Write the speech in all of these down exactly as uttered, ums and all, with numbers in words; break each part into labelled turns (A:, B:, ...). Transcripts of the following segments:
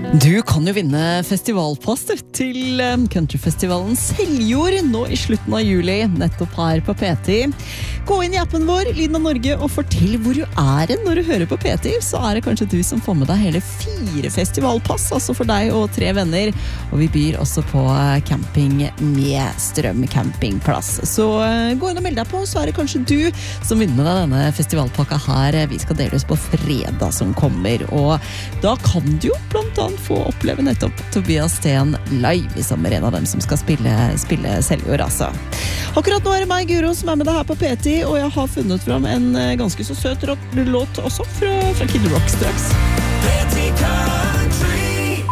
A: Du kan jo vinne festivalpass til countryfestivalen Seljord nå i slutten av juli, nettopp her på P T. Gå inn i appen vår, Lyden av Norge, og fortell hvor du er når du hører på P T, så er det kanskje du som får med deg hele fire festivalpass, altså for deg og tre venner. Og vi byr også på camping med strømcampingplass. Så gå inn og meld deg på, så er det kanskje du som vinner deg denne festivalpakka her. Vi skal deles på fredag som kommer, og da kan du jo blant annet få oppleve nettopp Tobias Sten live i sommer, en av dem som skal spille, spille Seljord, altså. Akkurat nå er det meg, Guro, som er med deg her på P T, og jeg har funnet fram en ganske så søt låt også fra, fra Kid Rock straks. P T Country.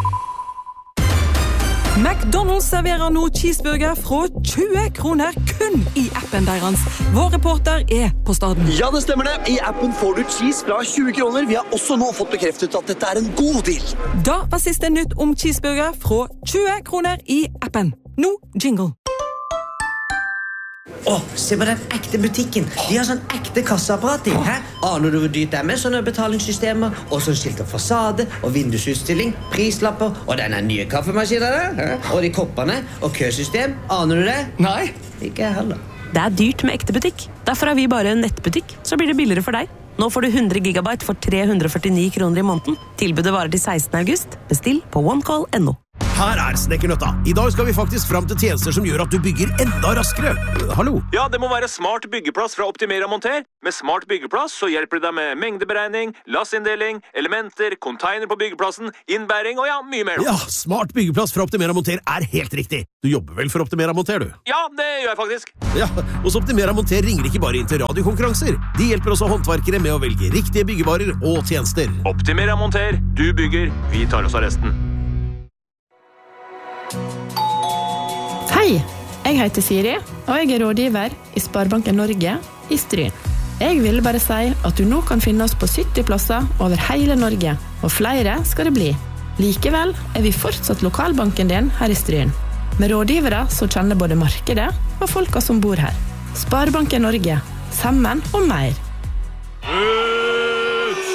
B: McDonald's serverer nå cheeseburger fra tjue kroner kun i appen deres. Vår reporter er på staden.
C: Ja, det stemmer det. I appen får du cheese fra tjue kroner. Vi har også nå fått bekreftet at dette er en god deal.
B: Da var siste nytt om cheeseburger fra tjue kroner i appen. Nå jingle.
D: Åh, se på den ekte butikken. De har sånn ekte kasseapparat i. Hæ? Aner du hvor dyrt det er med sånne betalingssystemer? Og sånn skilt av fasade, og vindusutstilling, prislapper, og denne nye kaffemaskinen der. Hæ? Og de koppene, og køsystem. Aner du det?
C: Nei.
D: Ikke jeg heller.
E: Det er dyrt med ekte butikk. Derfor er vi bare en nettbutikk. Så blir det billigere for deg. Nå får du hundre gigabyte for tre hundre og førtini kroner i måneden. Tilbudet varer til sekstende august. Bestill på onecall punktum no.
F: Her er Snekkernøtta. I dag skal vi faktisk fram til tjenester som gjør at du bygger enda raskere. Hallo?
G: Ja, det må være smart byggeplass fra Optimera Monter. Med smart byggeplass så hjelper det deg med mengdeberegning, lassinndeling, elementer, container på byggeplassen, innbæring og ja, mye mer.
F: Ja, smart byggeplass fra Optimera Monter er helt riktig. Du jobber vel for Optimera Monter, du?
G: Ja, det gjør jeg faktisk.
F: Ja, hos Optimera Monter ringer ikke bare inn til radiokonkurranser. De hjelper også håndverkere med å velge riktige byggevarer og tjenester.
G: Optimera Monter. Du bygger, vi tar oss av resten.
H: Hei, jeg heter Siri, og jeg er rådgiver i Sparebanken Norge i Stryn. Jeg vil bare si at du nå kan finne oss på sytti plasser over hele Norge, og flere skal det bli. Likevel er vi fortsatt lokalbanken din her i Stryn, med rådgivere som kjenner både markedet og folka som bor her. Sparebanken Norge, sammen og mer.
I: Buts!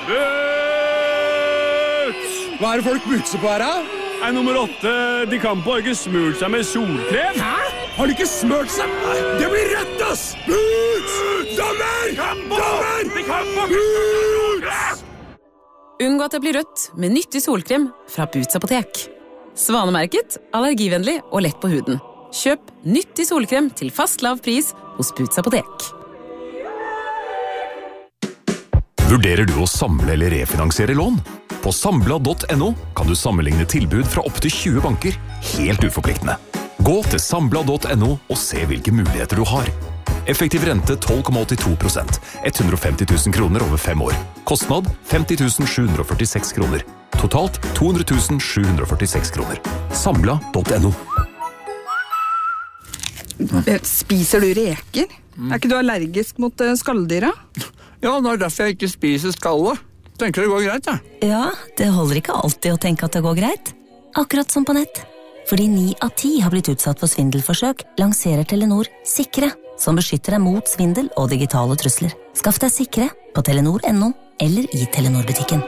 I: Buts! Hva er det folk butser på her, da? Er nummer åtte, de kan på ikke smurt seg med solkrem. Hæ? Har de ikke smurt seg? Nei, det blir rett, ass! Boots! Dommer! Dommer! De kan på Boots!
B: Unngå at det blir rødt med nyttig solkrem fra Boots apotek. Svanemerket, allergivennlig og lett på huden. Kjøp nyttig solkrem til fast lav pris hos Boots apotek.
J: Vurderer du å samle eller refinansiere lån? På sambla punktum no kan du sammenligne tilbud fra opp til tjue banker, helt uforpliktende. Gå til sambla punktum no og se hvilke muligheter du har. Effektiv rente tolv komma åttito prosent, hundre og femti tusen kroner over fem år. Kostnad femti tusen sju hundre og førtiseks kroner. Totalt to hundre tusen sju hundre og førtiseks kroner. sambla punktum no.
K: Spiser du reker? Er ikke du allergisk mot skalldyra?
L: Ja, det er derfor jeg ikke spiser skallet. Tenker det går greit, ja.
M: Ja, det holder ikke alltid å tenke at det går greit. Akkurat som på nett. Fordi ni av ti har blitt utsatt for svindelforsøk, lanserer Telenor Sikre, som beskytter deg mot svindel og digitale trusler. Skaff deg Sikre på telenor punktum no eller i Telenor-butikken.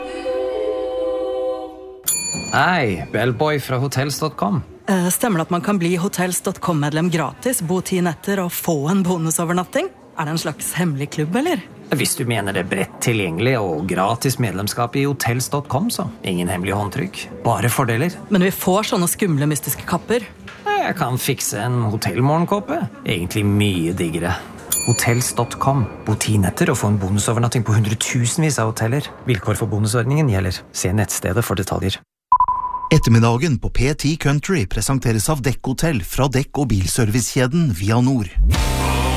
N: Hei, Bellboy fra hotels punktum com.
O: Eh, stemmer det at man kan bli hotels punktum com-medlem gratis, bo ti netter og få en bonusovernatting? Er det en slags hemmelig klubb, eller?
N: Hvis du mener det er bredt tilgjengelig og gratis medlemskap i hotels punktum com, så ingen hemmelig håndtrykk. Bare fordeler.
O: Men vi får sånne skumle, mystiske kapper.
N: Jeg kan fikse en hotellmorgenkåpe. Egentlig mye diggere. hotels punktum com. Bo ti netter og få en bonusovernatting på hundretusenvis av hoteller. Vilkår for bonusordningen gjelder. Se nettstedet for detaljer.
P: Ettermiddagen på P T Country presenteres av Dekk Hotel fra Dekk- og bilservicekjeden Via Nord.